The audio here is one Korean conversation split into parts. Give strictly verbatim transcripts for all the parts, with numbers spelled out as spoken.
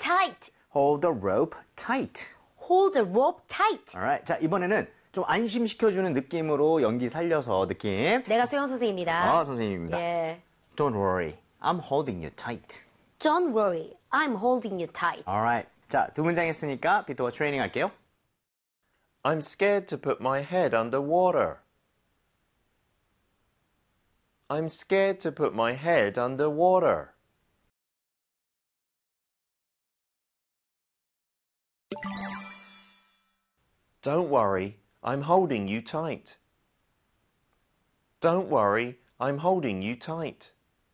tight. Hold the rope tight. Hold the rope tight. Alright. 자, 이번에는 좀 안심시켜주는 느낌으로 연기 살려서 느낌. 내가 수영 선생님입니다. 아, 선생님입니다. 예. Don't worry. I'm holding you tight. Don't worry. I'm holding you tight. Alright. 자, 두 문장 했으니까 비트와 트레이닝 할게요. I'm scared to put my head under water. I'm scared to put my head under water. Don't worry, I'm holding you tight. Don't worry, I'm holding you tight.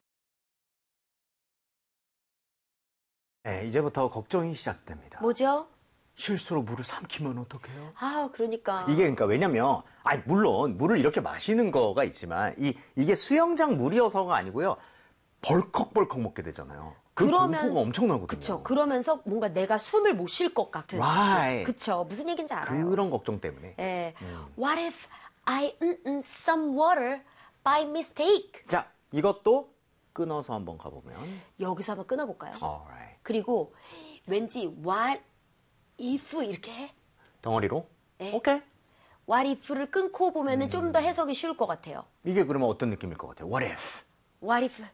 네, 이제부터 걱정이 시작됩니다. 뭐죠? 실수로 물을 삼키면 어떡해요? 아, 그러니까. 이게 그러니까 왜냐면 아니 물론 물을 이렇게 마시는 거가 있지만 이 이게 수영장 물이어서가 아니고요. 벌컥벌컥 먹게 되잖아요. 그 그러면 공포가 엄청나거든요. 그쵸. 그러면서 뭔가 내가 숨을 못 쉴 것 같은. Right. 그쵸. 무슨 얘기인지 알아요. 그런 걱정 때문에. 예. 음. What if I mm, mm, some water by mistake? 자, 이것도 끊어서 한번 가보면. 여기서 한번 끊어볼까요? Alright. 그리고 왠지 what if 이렇게 해? 덩어리로? 네. 오케이. What if를 끊고 보면은 음. 좀 더 해석이 쉬울 것 같아요. 이게 그러면 어떤 느낌일 것 같아요? What if? What if?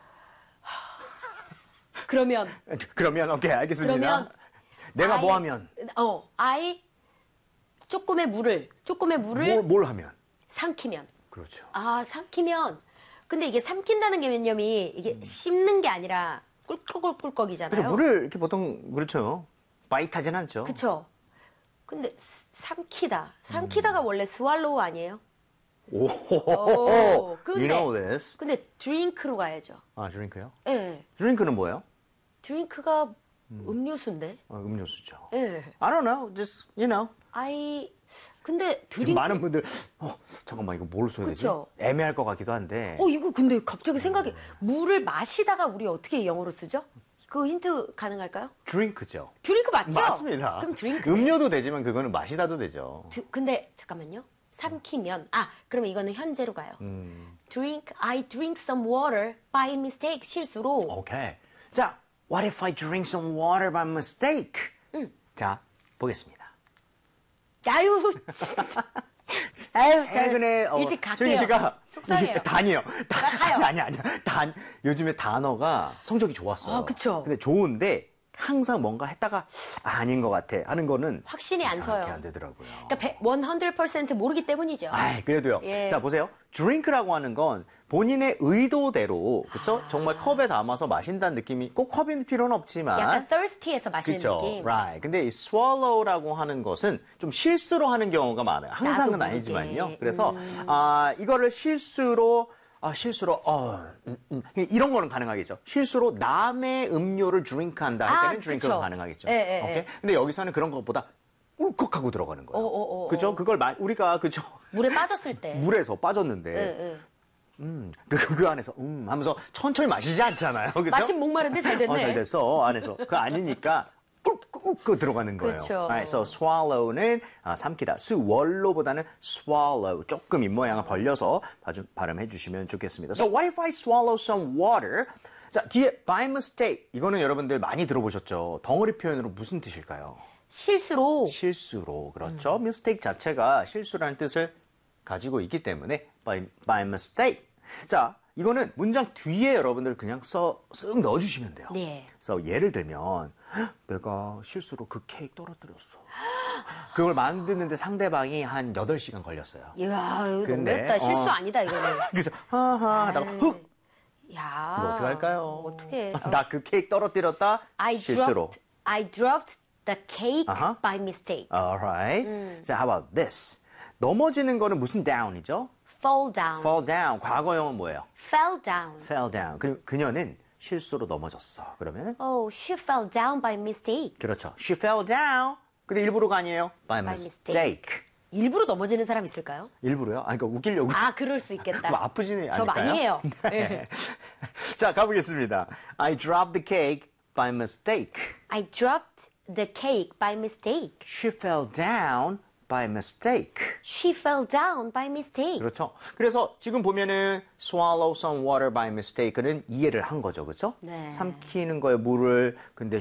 그러면 그러면 오케이 알겠습니다. 그러면 내가 I, 뭐 하면? 어, I 조금의 물을 조금의 물을 뭘, 뭘 하면? 삼키면. 그렇죠. 아, 삼키면. 근데 이게 삼킨다는 개념이 이게 음. 씹는 게 아니라 꿀꺽꿀꺽이잖아요. 그렇죠. 물을 이렇게 보통 그렇죠. 바이트하진 않죠. 그렇죠. 근데 삼키다. 삼키다가 음. 원래 스왈로우 아니에요? 오, 오, 근데, you know this. 근데 드링크로 가야죠. 아, 드링크요? 예. 네. 드링크는 뭐예요? 드링크가 음. 음료수인데. 어, 음료수죠. 예. 네. I don't know. Just, you know. I 근데 드링크 지금 많은 분들 어, 잠깐만 이거 뭘 써야 그쵸? 되지? 애매할 것 같기도 한데. 어, 이거 근데 갑자기 생각이 물을 마시다가 우리 어떻게 영어로 쓰죠? 그 힌트 가능할까요? 드링크죠. 드링크 맞죠? 맞습니다. 그럼 드링크. 음료도 되지만 그거는 마시다도 되죠. 드, 근데 잠깐만요. 삼키면 아, 그러면 이거는 현재로 가요. 음. Drink, I drink some water by mistake 실수로. 오케이. 자, what if I drink some water by mistake? 음. 자, 보겠습니다. 아유. 아유, 최근에 어, 일찍 갈게요. 슬기 씨가 속상해요. 단이요. 나 가요. 아니 아니 단 요즘에 단어가 성적이 좋았어요. 아, 그쵸. 근데 좋은데 항상 뭔가 했다가 아, 아닌 것 같아 하는 거는 확신이 안 서요. 안 되더라고요. 그러니까 백 퍼센트 모르기 때문이죠. 아, 그래도요. 예. 자, 보세요. drink라고 하는 건 본인의 의도대로 그렇죠? 아. 정말 컵에 담아서 마신다는 느낌이 꼭 컵일 필요는 없지만 약간 thirsty해서 마시는 그쵸? 느낌. Right. 근데 이 swallow라고 하는 것은 좀 실수로 하는 경우가 많아요. 항상은 나도 모르게. 아니지만요. 그래서 음. 아, 이거를 실수로 아, 실수로, 어, 음, 음. 이런 거는 가능하겠죠. 실수로 남의 음료를 드링크한다 할 때는 아, 드링크가 그쵸. 가능하겠죠. 예, 예, 오케이? 예. 근데 여기서는 그런 것보다 울컥하고 들어가는 거예요. 어, 어, 어, 그죠? 어. 그걸 마, 우리가, 그죠? 물에 빠졌을 때. 물에서 빠졌는데, 예, 예. 음, 그, 그 안에서, 음, 하면서 천천히 마시지 않잖아요. 그죠? 마침 목마른데 잘 됐네. 어, 잘 됐어. 안에서. 그거 아니니까, 꾹꾹꾹 들어가는 거예요. 그쵸. Right, so swallow는 아, 삼키다. 수월로보다는 swallow. 조금 입모양을 벌려서 바주, 발음해 주시면 좋겠습니다. So what if I swallow some water? 자, 뒤에 by mistake. 이거는 여러분들 많이 들어보셨죠? 덩어리 표현으로 무슨 뜻일까요? 실수로. 실수로. 그렇죠. 음. mistake 자체가 실수라는 뜻을 가지고 있기 때문에 by, by mistake. 자, 이거는 문장 뒤에 여러분들 그냥 써, 쓱 넣어주시면 돼요. 네. 그래서 예를 들면 내가 실수로 그 케이크 떨어뜨렸어. 그걸 만드는데 상대방이 한 여덟 시간 걸렸어요. 이야, 이거 근데, 너무했다. 실수 어. 아니다, 이거는. 그래서 하하 하다가 훅! 야. 이거 어떡할까요? 어떻게? 나 그 케이크 떨어뜨렸다. I 실수로. dropped, I dropped the cake Uh-huh. by mistake. Alright. 음. 자, how about this? 넘어지는 거는 무슨 down이죠? fall down. fall down. 과거형은 뭐예요? fell down. fell down. 그, 그녀는 실수로 넘어졌어. 그러면 Oh, she fell down by mistake. 그렇죠. She fell down. 근데 일부러가 아니에요. By, By mistake. mistake. 일부러 넘어지는 사람 있을까요? 일부러? 아, 그러니까 웃기려고. 아, 그럴 수 있겠다. 그럼 아프지는 않을까요? 저 많이 해요. 네. 자, 가보겠습니다. I dropped the cake by mistake. I dropped the cake by mistake. She fell down by mistake. She fell down by mistake. 그렇죠. 그래서 지금 보면은 swallow some water by mistake는 이해를 한 거죠. 그렇죠? 네. 삼키는 거에 물을 근데